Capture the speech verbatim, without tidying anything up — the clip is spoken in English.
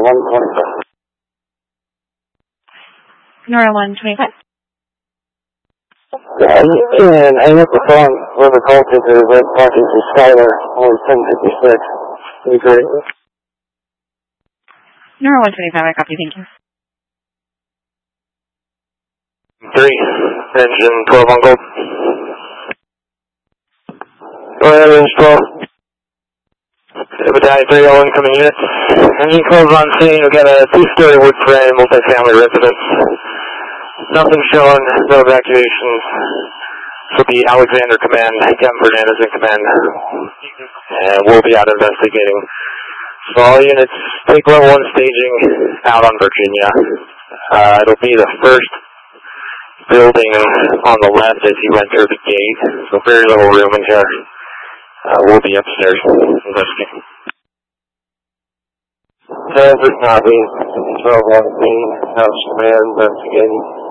one twenty-five. Nora one twenty-five. Yeah, and hang up the phone. Whoever called to the red parking to Skyler, only ten fifty-six. We great. Nora one twenty-five, I copy, thank you. Three, engine twelve on gold. Go ahead, engine twelve. Battalion three, all incoming units. Engine twelve on scene, we've got a two-story wood frame, multi-family residence. Nothing showing, no evacuations. This will be Alexander Command, Captain Fernandez in command. And we'll be out investigating. So all units, take level one staging out on Virginia. Uh, it'll be the first building on the left as you enter the gate. So very little room in here. Uh, we'll be upstairs investigating. Kansas copy. twelve one scene, House Command investigating.